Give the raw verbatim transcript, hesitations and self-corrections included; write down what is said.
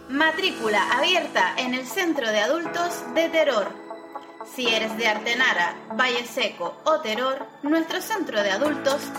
Matrícula abierta en el Centro de Adultos de Teror. Si eres de Artenara, Valle Seco o Teror, nuestro centro de adultos